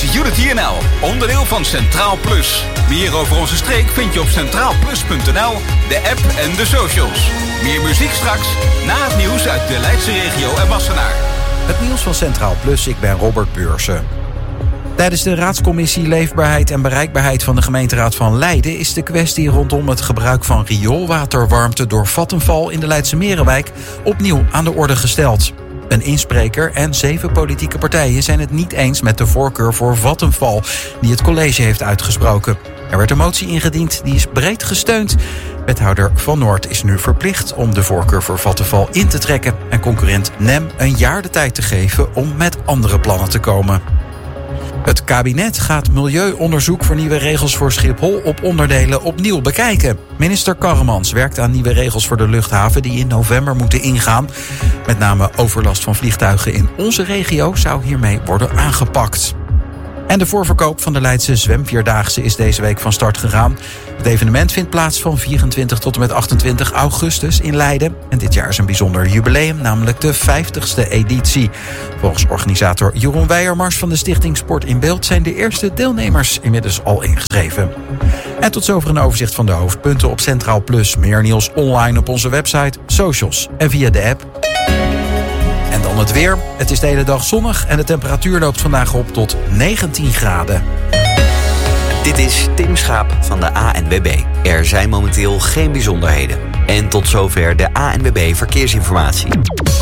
Unity NL, onderdeel van Centraal Plus. Meer over onze streek vind je op centraalplus.nl, de app en de socials. Meer muziek straks, na het nieuws uit de Leidse regio en Wassenaar. Het nieuws van Centraal Plus, ik ben Robert Beursen. Tijdens de raadscommissie Leefbaarheid en Bereikbaarheid van de gemeenteraad van Leiden is de kwestie rondom het gebruik van rioolwaterwarmte door Vattenfall in de Leidse Merenwijk opnieuw aan de orde gesteld. Een inspreker en 7 politieke partijen zijn het niet eens met de voorkeur voor Vattenfall die het college heeft uitgesproken. Er werd een motie ingediend, die is breed gesteund. Wethouder Van Noord is nu verplicht om de voorkeur voor Vattenfall in te trekken en concurrent NEM een jaar de tijd te geven om met andere plannen te komen. Het kabinet gaat milieuonderzoek voor nieuwe regels voor Schiphol op onderdelen opnieuw bekijken. Minister Karremans werkt aan nieuwe regels voor de luchthaven die in november moeten ingaan. Met name overlast van vliegtuigen in onze regio zou hiermee worden aangepakt. En de voorverkoop van de Leidse Zwemvierdaagse is deze week van start gegaan. Het evenement vindt plaats van 24 tot en met 28 augustus in Leiden. En dit jaar is een bijzonder jubileum, namelijk de 50ste editie. Volgens organisator Jeroen Weijermars van de Stichting Sport in Beeld zijn de eerste deelnemers inmiddels al ingeschreven. En tot zover een overzicht van de hoofdpunten op Centraal Plus. Meer nieuws online op onze website, socials en via de app. En dan het weer. Het is de hele dag zonnig en de temperatuur loopt vandaag op tot 19 graden. Dit is Tim Schaap van de ANWB. Er zijn momenteel geen bijzonderheden. En tot zover de ANWB Verkeersinformatie.